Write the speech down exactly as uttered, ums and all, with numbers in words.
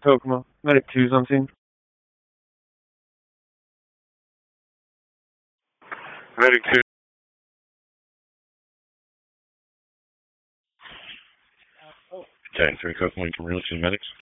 Kokomo. Medic two's on scene. Medic two. ten three Kokomo, you can relay to the medics.